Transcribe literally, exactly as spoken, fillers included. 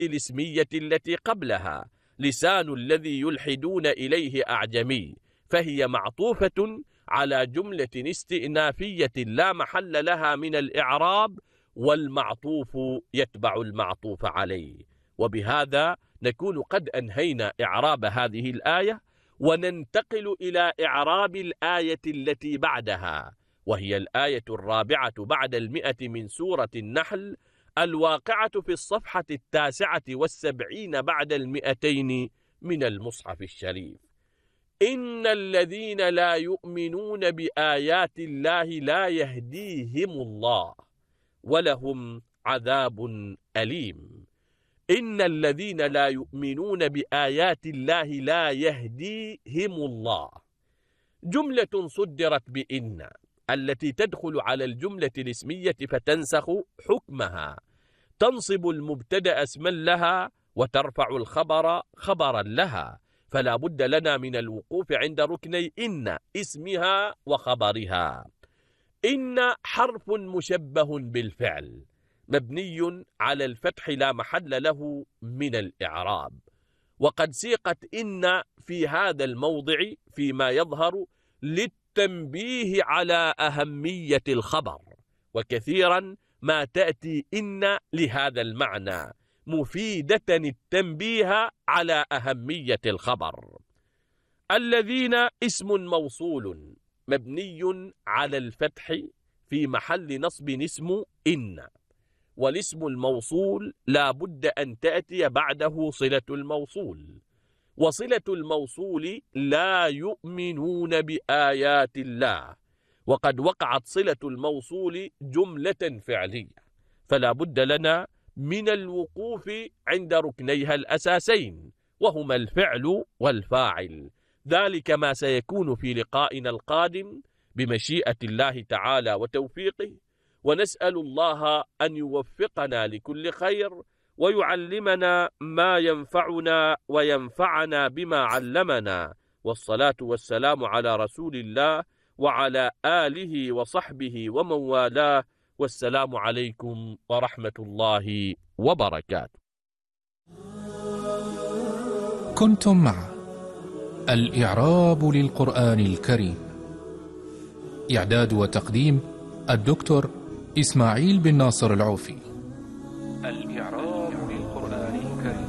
الاسمية التي قبلها. لسان الذي يلحدون إليه أعجمي، فهي معطوفة على جملة استئنافية لا محل لها من الإعراب، والمعطوف يتبع المعطوف عليه. وبهذا نكون قد أنهينا إعراب هذه الآية، وننتقل إلى إعراب الآية التي بعدها، وهي الآية الرابعة بعد المئة من سورة النحل، الواقعة في الصفحة التاسعة والسبعين بعد المئتين من المصحف الشريف. إن الذين لا يؤمنون بآيات الله لا يهديهم الله ولهم عذاب أليم. إن الذين لا يؤمنون بآيات الله لا يهديهم الله، جملة صدرت بإن التي تدخل على الجملة الاسمية فتنسخ حكمها، تنصب المبتدأ اسما لها وترفع الخبر خبرا لها، فلا بد لنا من الوقوف عند ركني إن اسمها وخبرها. إن حرف مشبه بالفعل مبني على الفتح لا محل له من الإعراب، وقد سيقت إن في هذا الموضع فيما يظهر للتنبيه على أهمية الخبر، وكثيرا ما تأتي إن لهذا المعنى مفيدة التنبيه على أهمية الخبر. الذين اسم موصول مبني على الفتح في محل نصب اسم إن، والاسم الموصول لا بد أن تأتي بعده صلة الموصول، وصلة الموصول لا يؤمنون بآيات الله، وقد وقعت صلة الموصول جملة فعلية، فلا بد لنا من الوقوف عند ركنيها الأساسين، وهما الفعل والفاعل. ذلك ما سيكون في لقائنا القادم بمشيئة الله تعالى وتوفيقه، ونسأل الله أن يوفقنا لكل خير ويعلمنا ما ينفعنا وينفعنا بما علمنا، والصلاة والسلام على رسول الله وعلى آله وصحبه ومن والاه، والسلام عليكم ورحمة الله وبركاته. كنتم مع الإعراب للقرآن الكريم، إعداد وتقديم الدكتور إسماعيل بن ناصر العوفي.